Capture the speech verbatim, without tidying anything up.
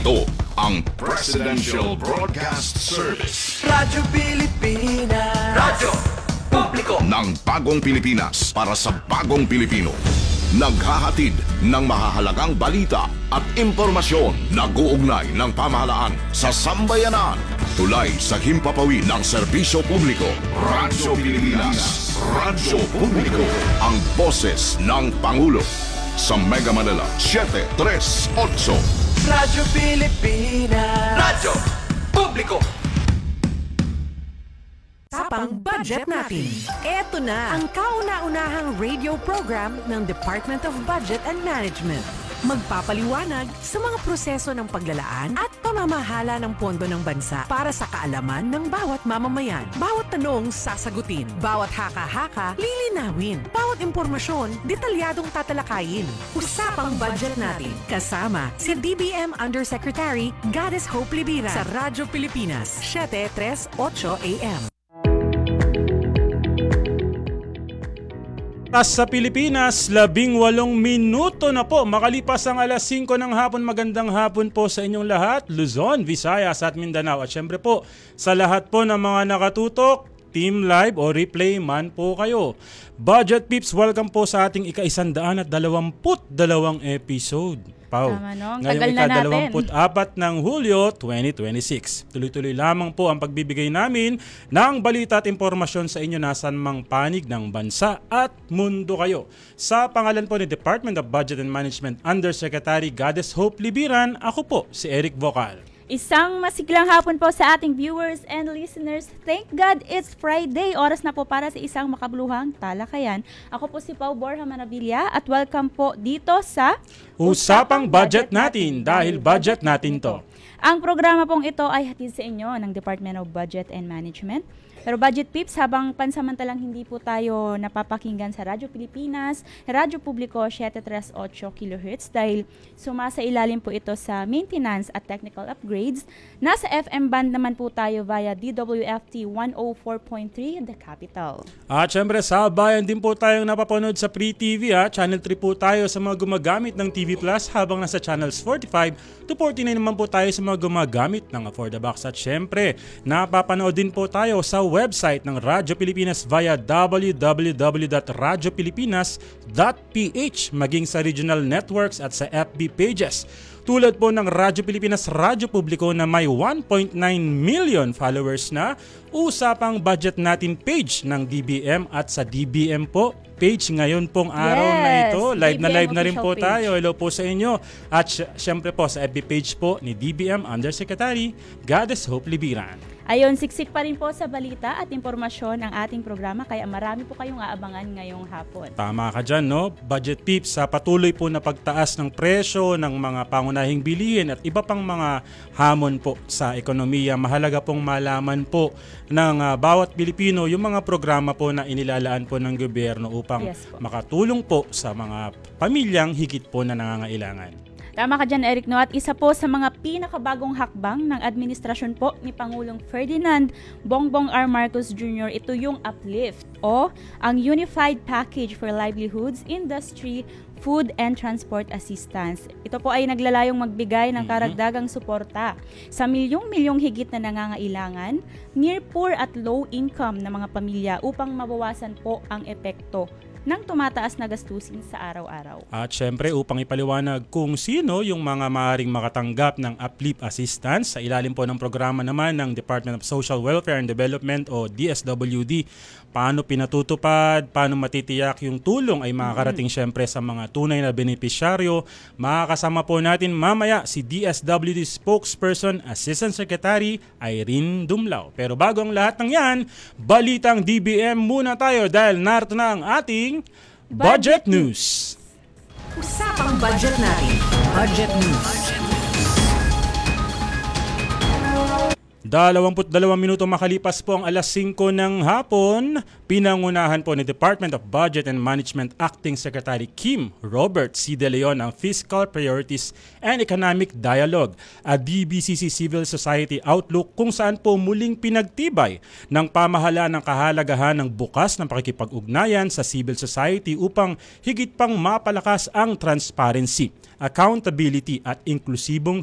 Ito ang Presidential Broadcast Service. Radyo Pilipinas. Radyo Publiko ng bagong Pilipinas para sa bagong Pilipino. Naghahatid ng mahahalagang balita at impormasyon na guugnay ng pamahalaan sa sambayanan. Tulay sa himpapawid ng serbisyo publiko. Radyo Pilipinas. Radyo Publiko. Ang boses ng Pangulo. Sa Mega Manila, seven three eight. Radyo Pilipinas. Radyo Publiko. Tapang budget natin. Eto na ang kauna-unahang radio program ng Department of Budget and Management. Magpapaliwanag sa mga proseso ng paglalaan at pamamahala ng pondo ng bansa para sa kaalaman ng bawat mamamayan. Bawat tanong sasagutin, bawat haka-haka lilinawin, bawat impormasyon detalyadong tatalakayin. Usapang budget natin kasama si D B M Undersecretary Goddess Hope Libiran sa Radyo Pilipinas, seven three eight A M. Sa Pilipinas, labing walong minuto na po makalipas ang alas singko ng hapon. Magandang hapon po sa inyong lahat, Luzon, Visayas at Mindanao. At syempre po, sa lahat po ng mga nakatutok, Team Live o Replay man po kayo. Budget Peeps, welcome po sa ating ika-isandaan at dalawamput dalawang episode. Pau, Tama, no? ngayong Tagal na ika-dalawamput apat ng Hulyo twenty twenty-six. Tuloy-tuloy lamang po ang pagbibigay namin ng balita at impormasyon sa inyo nasan mang panig ng bansa at mundo kayo. Sa pangalan po ni Department of Budget and Management Undersecretary Goddess Hope Libiran, ako po si Eric Vocal. Isang masiglang hapon po sa ating viewers and listeners. Thank God it's Friday. Oras na po para sa isang makabuluhang talakayan. Ako po si Pau Borja Manabilla at welcome po dito sa Usapang Budget Natin dahil budget natin to. Ang programa pong ito ay hatid sa inyo ng Department of Budget and Management. Pero Budget Peeps, habang pansamantalang hindi po tayo napapakinggan sa Radyo Pilipinas, Radyo Publiko seven three eight kilohertz dahil sumasailalim po ito sa maintenance at technical upgrades. Nasa F M band naman po tayo via D W F T one oh four point three The Capital. At syempre sa bayan din po tayong napapanood sa Free T V. Ha? Channel three po tayo sa mga gumagamit ng T V Plus, habang nasa channels forty-five to forty-nine naman po tayo sa mga gumagamit ng For the Box. At syempre, napapanood din po tayo sa website ng Radyo Pilipinas via w w w dot radyo pilipinas dot p h, maging sa regional networks at sa F B pages. Tulad po ng Radyo Pilipinas Radyo Publiko na may one point nine million followers na, Usapang Budget Natin page ng D B M at sa D B M po page ngayon pong araw yes, na ito. Live D B M na live na rin po page. tayo. Hello po sa inyo. At syempre po sa F B page po ni D B M Undersecretary Goddess Hope Libiran. Ayon, siksik pa rin po sa balita at impormasyon ng ating programa, kaya marami po kayong aabangan ngayong hapon. Tama ka dyan, no? Budget Peeps, sa patuloy po na pagtaas ng presyo ng mga pangunahing bilihin at iba pang mga hamon po sa ekonomiya, mahalaga pong malaman po ng uh, bawat Pilipino yung mga programa po na inilalaan po ng gobyerno upang Yes po. makatulong po sa mga pamilyang higit po na nangangailangan. Tama ka dyan, Eric, no? At isa po sa mga pinakabagong hakbang ng administrasyon po ni Pangulong Ferdinand Bongbong R. Marcos Junior, ito yung UPLIFT o ang Unified Package for Livelihoods, Industry, Food and Transport Assistance. Ito po ay naglalayong magbigay ng karagdagang suporta sa milyong-milyong higit na nangangailangan, near poor at low income na mga pamilya upang mabawasan po ang epekto ng tumataas na gastusin sa araw-araw. At syempre, upang ipaliwanag kung sino yung mga maaaring makatanggap ng UPLIFT assistance sa ilalim po ng programa naman ng Department of Social Welfare and Development o D S W D, paano pinatutupad, paano matitiyak yung tulong ay makakarating mm-hmm. syempre sa mga tunay na benepisyaryo, makakasama po natin mamaya si D S W D Spokesperson Assistant Secretary Irene Dumlao. Pero bago ang lahat ng yan, balitang D B M muna tayo dahil narito na ang ating Budget, Budget News. Usapang Budget Natin. Budget News. Dalawamput dalawang minuto makalipas po ang alas singko ng hapon, pinangunahan po ni Department of Budget and Management Acting Secretary Kim Robert C. De Leon ang Fiscal Priorities and Economic Dialogue, a D B C C Civil Society Outlook kung saan po muling pinagtibay ng pamahalaan ng kahalagahan ng bukas ng pakikipag-ugnayan sa civil society upang higit pang mapalakas ang transparency, accountability at inklusibong